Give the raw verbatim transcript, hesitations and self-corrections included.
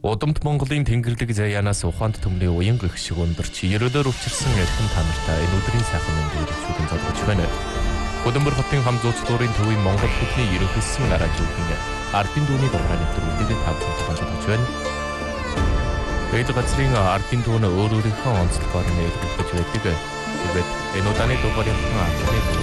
Удамт Монголын Тэнгэрлэг заяанаас ухаанд төмний уян гэх шиг өндарч ерөөлөөр учирсан эрхэм та нартай энэ өдрийн сайхан мэндийг өчигдөн залгаж байна. Удамбар хотын хам зуучлуурын төвийн Монгол бүхний ерөнхийлсөн радиогийн ардын дүүний дугаараар нэвтрүүлгийг та бүхэнд хандуулж байна. Эд газрын ардын дүүн өөр өөрийнхөө онцлогоор нээлтгэж байдаг. Тэгээд энэ удааны дугаарынхан анхны